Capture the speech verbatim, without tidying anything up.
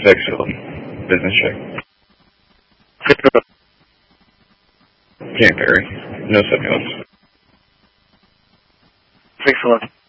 sexual business check. Can't Perry. No subjects. Thanks a lot.